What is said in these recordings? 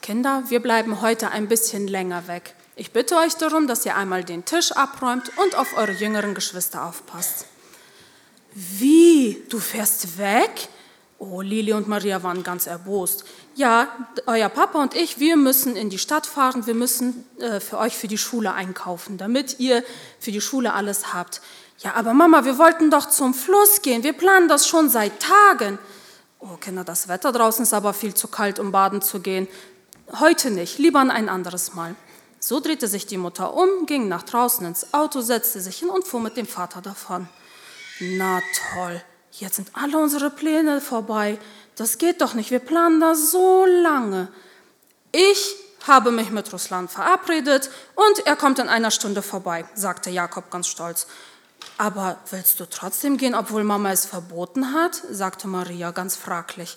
Kinder, wir bleiben heute ein bisschen länger weg. Ich bitte euch darum, dass ihr einmal den Tisch abräumt und auf eure jüngeren Geschwister aufpasst. Wie? Du fährst weg? Oh, Lili und Maria waren ganz erbost. Ja, euer Papa und ich, wir müssen in die Stadt fahren, wir müssen für euch für die Schule einkaufen, damit ihr für die Schule alles habt. Ja, aber Mama, wir wollten doch zum Fluss gehen, wir planen das schon seit Tagen. Oh, Kinder, das Wetter draußen ist aber viel zu kalt, um baden zu gehen. Heute nicht, lieber ein anderes Mal. So drehte sich die Mutter um, ging nach draußen ins Auto, setzte sich hin und fuhr mit dem Vater davon. Na toll, jetzt sind alle unsere Pläne vorbei. Das geht doch nicht, wir planen das so lange. Ich habe mich mit Ruslan verabredet und er kommt in einer Stunde vorbei, sagte Jakob ganz stolz. Aber willst du trotzdem gehen, obwohl Mama es verboten hat, sagte Maria ganz fraglich.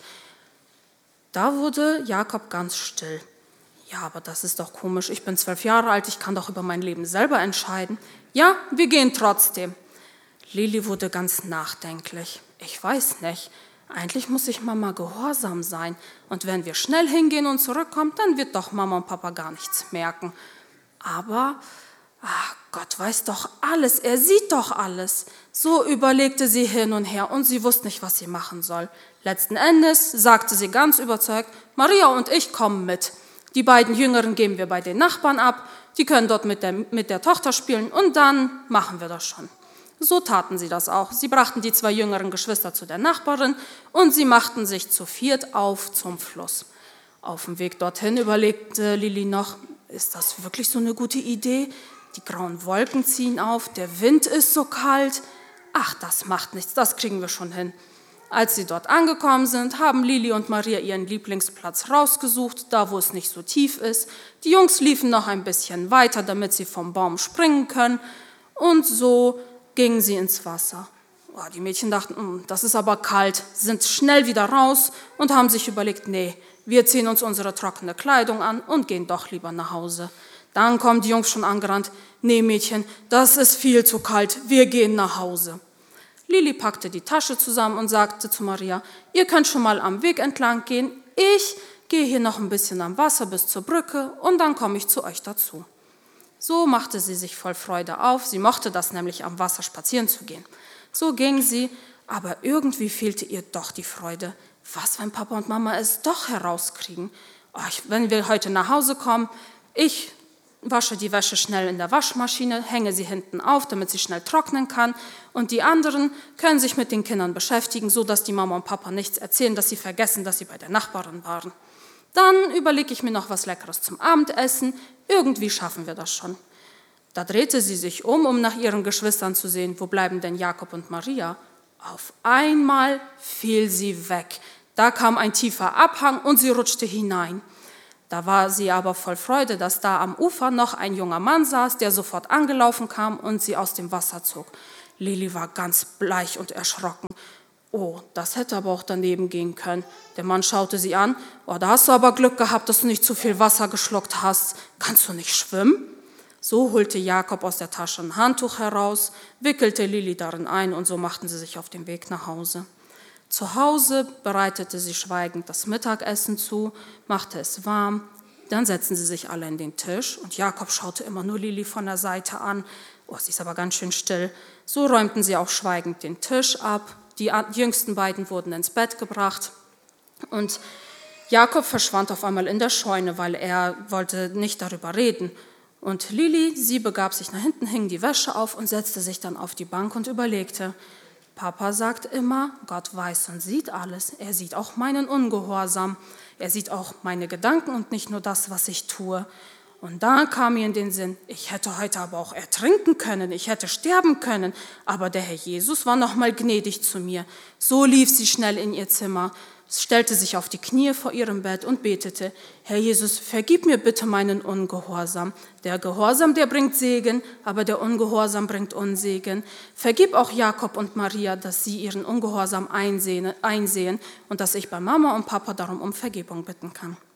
Da wurde Jakob ganz still. Ja, aber das ist doch komisch, ich bin 12 Jahre alt, ich kann doch über mein Leben selber entscheiden. Ja, wir gehen trotzdem. Lili wurde ganz nachdenklich. Ich weiß nicht, eigentlich muss ich Mama gehorsam sein. Und wenn wir schnell hingehen und zurückkommen, dann wird doch Mama und Papa gar nichts merken. Aber, Gott weiß doch alles, er sieht doch alles. So überlegte sie hin und her und sie wusste nicht, was sie machen soll. Letzten Endes sagte sie ganz überzeugt, Maria und ich kommen mit. Die beiden Jüngeren geben wir bei den Nachbarn ab, die können dort mit der Tochter spielen und dann machen wir das schon. So taten sie das auch. Sie brachten die 2 jüngeren Geschwister zu der Nachbarin und sie machten sich zu viert auf zum Fluss. Auf dem Weg dorthin überlegte Lili noch, ist das wirklich so eine gute Idee? Die grauen Wolken ziehen auf, der Wind ist so kalt. Ach, das macht nichts, das kriegen wir schon hin. Als sie dort angekommen sind, haben Lili und Maria ihren Lieblingsplatz rausgesucht, da wo es nicht so tief ist. Die Jungs liefen noch ein bisschen weiter, damit sie vom Baum springen können. Und so gingen sie ins Wasser. Oh, die Mädchen dachten, das ist aber kalt, sind schnell wieder raus und haben sich überlegt, nee, wir ziehen uns unsere trockene Kleidung an und gehen doch lieber nach Hause. Dann kommen die Jungs schon angerannt, nee Mädchen, das ist viel zu kalt, wir gehen nach Hause. Lili packte die Tasche zusammen und sagte zu Maria, ihr könnt schon mal am Weg entlang gehen, ich gehe hier noch ein bisschen am Wasser bis zur Brücke und dann komme ich zu euch dazu. So machte sie sich voll Freude auf, sie mochte das nämlich am Wasser spazieren zu gehen. So ging sie, aber irgendwie fehlte ihr doch die Freude. Was, wenn Papa und Mama es doch herauskriegen? Wenn wir heute nach Hause kommen, ich wasche die Wäsche schnell in der Waschmaschine, hänge sie hinten auf, damit sie schnell trocknen kann. Und die anderen können sich mit den Kindern beschäftigen, sodass die Mama und Papa nichts erzählen, dass sie vergessen, dass sie bei der Nachbarin waren. Dann überlege ich mir noch was Leckeres zum Abendessen. Irgendwie schaffen wir das schon. Da drehte sie sich um nach ihren Geschwistern zu sehen, wo bleiben denn Jakob und Maria? Auf einmal fiel sie weg. Da kam ein tiefer Abhang und sie rutschte hinein. Da war sie aber voll Freude, dass da am Ufer noch ein junger Mann saß, der sofort angelaufen kam und sie aus dem Wasser zog. Lili war ganz bleich und erschrocken. Oh, das hätte aber auch daneben gehen können. Der Mann schaute sie an. Oh, da hast du aber Glück gehabt, dass du nicht zu viel Wasser geschluckt hast. Kannst du nicht schwimmen? So holte Jakob aus der Tasche ein Handtuch heraus, wickelte Lili darin ein und so machten sie sich auf den Weg nach Hause. Zu Hause bereitete sie schweigend das Mittagessen zu, machte es warm. Dann setzten sie sich alle an den Tisch und Jakob schaute immer nur Lili von der Seite an. Oh, sie ist aber ganz schön still. So räumten sie auch schweigend den Tisch ab. Die jüngsten beiden wurden ins Bett gebracht und Jakob verschwand auf einmal in der Scheune, weil er wollte nicht darüber reden. Und Lili, sie begab sich nach hinten, hing die Wäsche auf und setzte sich dann auf die Bank und überlegte. Papa sagt immer, Gott weiß und sieht alles. Er sieht auch meinen Ungehorsam. Er sieht auch meine Gedanken und nicht nur das, was ich tue. Und da kam mir in den Sinn, ich hätte heute aber auch ertrinken können, ich hätte sterben können. Aber der Herr Jesus war noch mal gnädig zu mir. So lief sie schnell in ihr Zimmer, stellte sich auf die Knie vor ihrem Bett und betete, Herr Jesus, vergib mir bitte meinen Ungehorsam. Der Gehorsam, der bringt Segen, aber der Ungehorsam bringt Unsegen. Vergib auch Jakob und Maria, dass sie ihren Ungehorsam einsehen und dass ich bei Mama und Papa darum um Vergebung bitten kann.